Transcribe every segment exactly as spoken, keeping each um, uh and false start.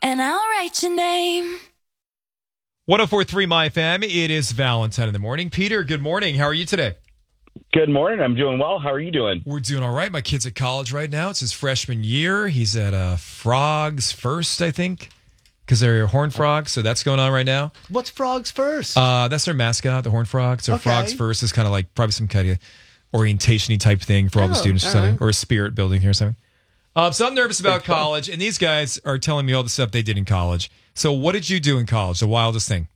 and I'll write your name. one oh four point three My F M. It is Valentine in the morning. Peter, good morning. How are you today? Good morning. I'm doing well. How are you doing? We're doing all right. My kid's at college right now. It's his freshman year. He's at uh, Frogs First, I think, because they're Horned Frogs. So that's going on right now. What's Frogs First? Uh, that's their mascot, the Horned Frogs. So Okay. Frogs First is kind of like probably some kind of orientation-y type thing for all the Oh, students or all something, right. or a spirit building here or something. Uh, so I'm nervous about college, and these guys are telling me all the stuff they did in college. So what did you do in college, the wildest thing?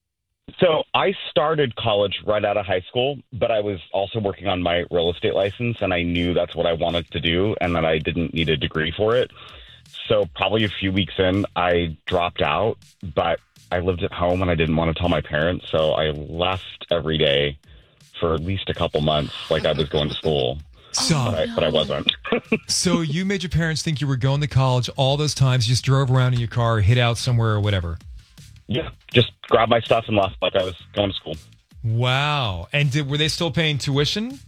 So I started college right out of high school, but I was also working on my real estate license, and I knew that's what I wanted to do and that I didn't need a degree for it. So probably a few weeks in, I dropped out, but I lived at home and I didn't want to tell my parents. So I left every day for at least a couple months, like I was going to school. So, But I, but I wasn't. so you made your parents think you were going to college all those times, you just drove around in your car, hid out somewhere or whatever. Yeah, just grabbed my stuff and left like I was going to school. Wow. And did, were they still paying tuition?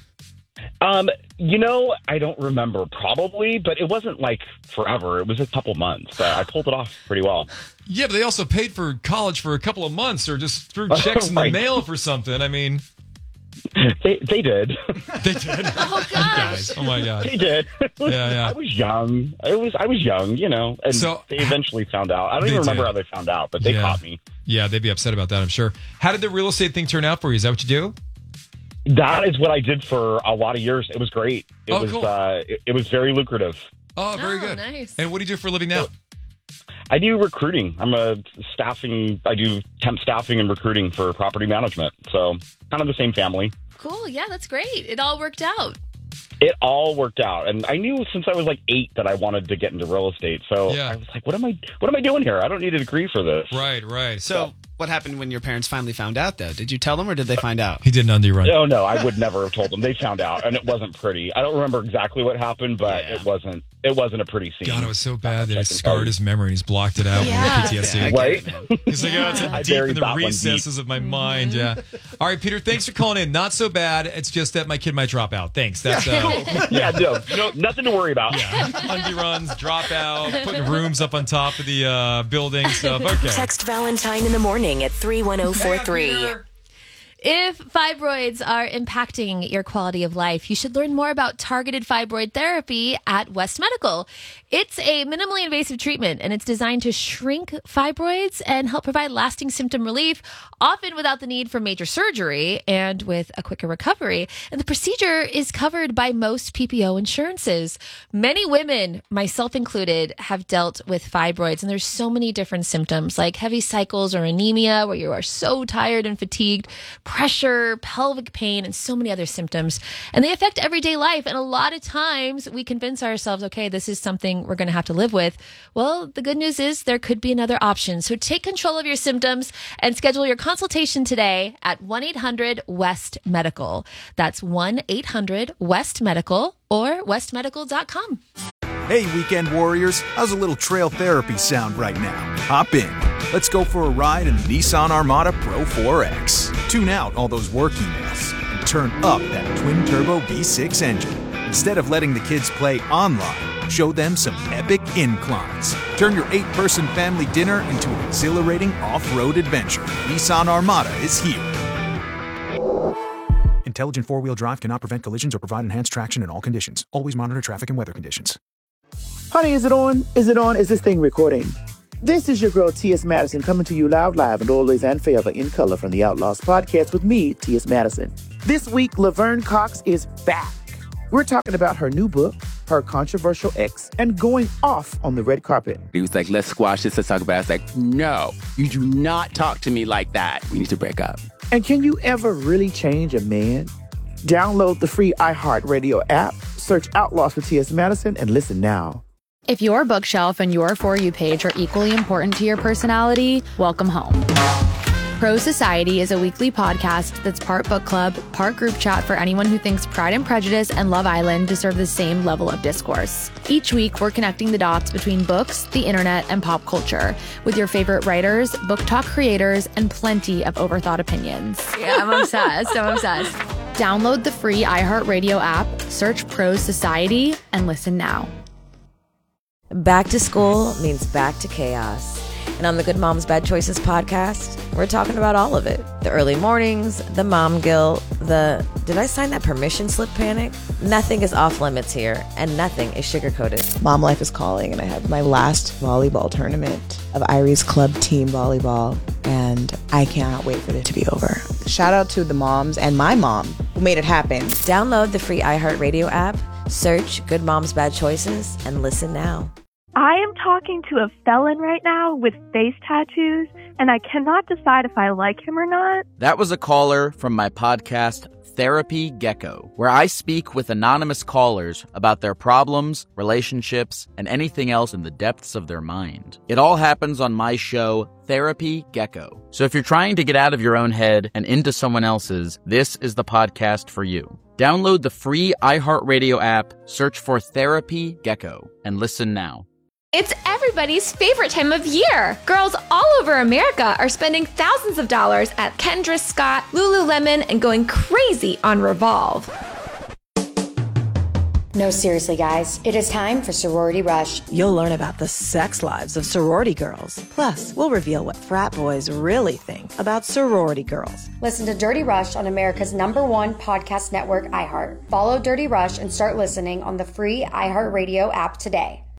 Um, you know, I don't remember, probably, but it wasn't like forever. It was a couple months. Uh, I pulled it off pretty well. Yeah, but they also paid for college for a couple of months or just threw checks in the Right. mail for something. I mean, They they did. they did. Oh, You guys. Oh, my God. They did. Yeah, yeah. I was young. I was I was young, you know, and So- they eventually found out. I don't They even remember did. how they found out, but they Yeah. caught me. Yeah, they'd be upset about that, I'm sure. How did the real estate thing turn out for you? Is that what you do? That is what I did for a lot of years. It was great. It Oh, was cool. uh, it, it was very lucrative. Oh, very Oh, good. nice. And what do you do for a living now? I do recruiting. I'm a staffing. I do temp staffing and recruiting for property management. So kind of the same family. Cool. Yeah, that's great. It all worked out. It all worked out, and I knew since I was like eight that I wanted to get into real estate. So Yeah. I was like, "What am I? What am I doing here? I don't need a degree for this." Right, right. So, what happened when your parents finally found out, though? Did you tell them or did they find out? He did an undie run. No, no, I would never have told them. They found out, and it wasn't pretty. I don't remember exactly what happened, but Yeah. it wasn't. It wasn't a pretty scene. God, it was so bad that it I can scarred tell his memory and he's blocked it out Yeah. with P T S D. Yeah, I get Right? it, man. He's like, oh, it's I deep in buried the that one deep. recesses of my mind. Yeah. All right, Peter, thanks for calling in. Not so bad. It's just that my kid might drop out. Thanks. That's uh, Yeah, no, no, nothing to worry about. undie runs, drop out, putting rooms up on top of the uh, building stuff. Okay. Text Valentine in the morning at three one zero four three. If fibroids are impacting your quality of life, you should learn more about targeted fibroid therapy at West Medical. It's a minimally invasive treatment, and it's designed to shrink fibroids and help provide lasting symptom relief, often without the need for major surgery and with a quicker recovery. And the procedure is covered by most P P O insurances. Many women, myself included, have dealt with fibroids, and there's so many different symptoms like heavy cycles or anemia, where you are so tired and fatigued, pressure, pelvic pain, and so many other symptoms. And they affect everyday life. And a lot of times we convince ourselves, okay, this is something we're going to have to live with. Well, the good news is there could be another option. So take control of your symptoms and schedule your consultation today at one eight hundred West Medical. That's one eight hundred West Medical or west medical dot com. Hey, weekend warriors, how's a little trail therapy sound right now? Hop in. Let's go for a ride in the Nissan Armada Pro four X. Tune out all those work emails and turn up that twin-turbo V six engine. Instead of letting the kids play online, show them some epic inclines. Turn your eight-person family dinner into an exhilarating off-road adventure. Nissan Armada is here. Intelligent four-wheel drive cannot prevent collisions or provide enhanced traction in all conditions. Always monitor traffic and weather conditions. Honey, is it on? Is it on? Is this thing recording? This is your girl, T S. Madison, coming to you loud, live, and always and forever in color from the Outlaws podcast with me, T S. Madison. This week, Laverne Cox is back. We're talking about her new book, her controversial ex, and going off on the red carpet. He was like, let's squash this, let's talk about it. I was like, no, you do not talk to me like that. We need to break up. And can you ever really change a man? Download the free iHeartRadio app, search Outlaws for T S. Madison, and listen now. If your bookshelf and your For You page are equally important to your personality, welcome home. Pro Society is a weekly podcast that's part book club, part group chat for anyone who thinks Pride and Prejudice and Love Island deserve the same level of discourse. Each week, we're connecting the dots between books, the internet, and pop culture with your favorite writers, book talk creators, and plenty of overthought opinions. Yeah, I'm obsessed. I'm obsessed. Download the free iHeartRadio app, search Pro Society, and listen now. Back to school means back to chaos. And on the Good Moms Bad Choices podcast, we're talking about all of it. The early mornings, the mom guilt, the did I sign that permission slip panic? Nothing is off limits here, and nothing is sugar-coated. Mom life is calling, and I have my last volleyball tournament of Irie's Club team volleyball, and I cannot wait for it to be over. Shout out to the moms and my mom who made it happen. Download the free iHeartRadio app, search Good Moms Bad Choices, and listen now. I am talking to a felon right now with face tattoos, and I cannot decide if I like him or not. That was a caller from my podcast, Therapy Gecko, where I speak with anonymous callers about their problems, relationships, and anything else in the depths of their mind. It all happens on my show, Therapy Gecko. So if you're trying to get out of your own head and into someone else's, this is the podcast for you. Download the free iHeartRadio app, search for Therapy Gecko, and listen now. It's everybody's favorite time of year. Girls all over America are spending thousands of dollars at Kendra Scott, Lululemon, and going crazy on Revolve. No, seriously, guys. It is time for Sorority Rush. You'll learn about the sex lives of sorority girls. Plus, we'll reveal what frat boys really think about sorority girls. Listen to Dirty Rush on America's number one podcast network, iHeart. Follow Dirty Rush and start listening on the free iHeartRadio app today.